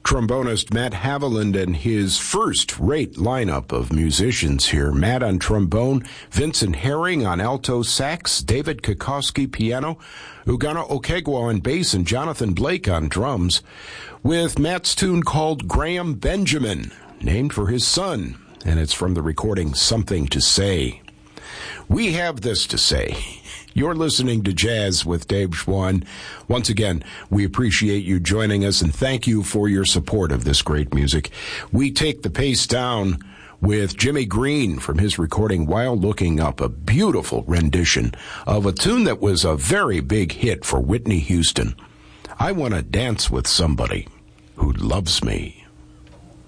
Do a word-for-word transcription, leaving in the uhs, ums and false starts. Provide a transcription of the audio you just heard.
trombonist Matt Haviland and his first-rate lineup of musicians here. Matt on trombone, Vincent Herring on alto sax, David Kokoski piano, Ugana Okegwa on bass, and Jonathan Blake on drums, with Matt's tune called Graham Benjamin, named for his son, and it's from the recording Something to Say. We have this to say. You're listening to Jazz with Dave Schwann. Once again, we appreciate you joining us and thank you for your support of this great music. We take the pace down with Jimmy Green from his recording While Looking Up, a beautiful rendition of a tune that was a very big hit for Whitney Houston. I Want to Dance with Somebody Who Loves Me.